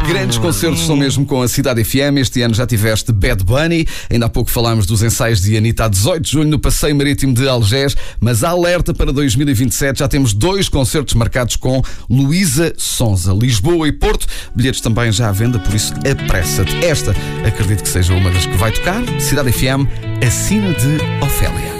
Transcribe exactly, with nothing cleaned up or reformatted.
Grandes concertos são mesmo com a Cidade F M. Este ano já tiveste Bad Bunny. Ainda há pouco falámos dos ensaios de Anitta a dezoito de julho no Passeio Marítimo de Algés. Mas a alerta para dois mil e vinte e sete, já temos dois concertos marcados com Luísa Sonza, Lisboa e Porto. Bilhetes também já à venda, por isso apressa-te. Esta, acredito que seja uma das que vai tocar. Cidade F M, Assina de Ofélia.